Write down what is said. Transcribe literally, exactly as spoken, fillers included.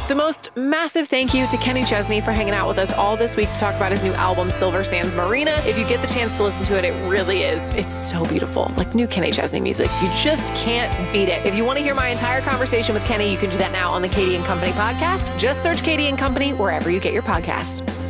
The most massive thank you to Kenny Chesney for hanging out with us all this week to talk about his new album, Silver Sands Marina. If you get the chance to listen to it, it really is. It's so beautiful. Like new Kenny Chesney music. You just can't beat it. If you want to hear my entire conversation with Kenny, you can do that now on the Katie and Company podcast. Just search Katie and Company wherever you get your podcasts.